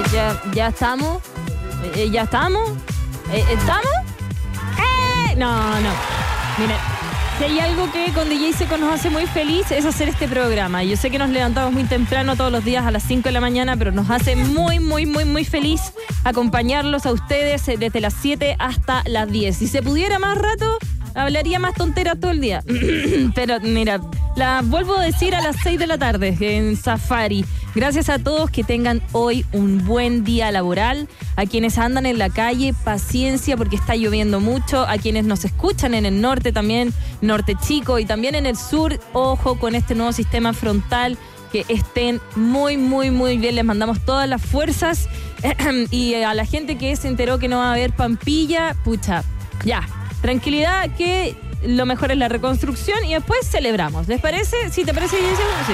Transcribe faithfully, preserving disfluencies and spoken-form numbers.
Ya, ya estamos. Eh, ¿Ya estamos? Eh, ¿Estamos? ¡Eh! No, no. Mira, si hay algo que con D J Seco nos hace muy feliz es hacer este programa. Yo sé que nos levantamos muy temprano todos los días a las cinco de la mañana, pero nos hace muy, muy, muy, muy feliz acompañarlos a ustedes desde las siete hasta las diez. Si se pudiera más rato, hablaría más tonteras todo el día. Pero mira, la vuelvo a decir a las seis de la tarde en Safari. Gracias a todos, que tengan hoy un buen día laboral. A quienes andan en la calle, paciencia porque está lloviendo mucho. A quienes nos escuchan en el norte también, norte chico, y también en el sur, ojo con este nuevo sistema frontal. Que estén muy, muy, muy bien. Les mandamos todas las fuerzas. Y a la gente que se enteró que no va a haber Pampilla, pucha, ya, tranquilidad, que lo mejor es la reconstrucción y después celebramos. ¿Les parece? ¿Sí te parece, Guillermo? Sí.